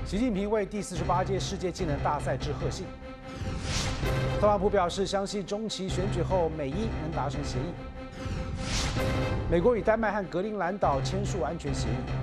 习近平为第48届世界技能大赛致贺信。特朗普表示，相信中期选举后美伊能达成协议。美国与丹麦和格陵兰岛签署安全协议。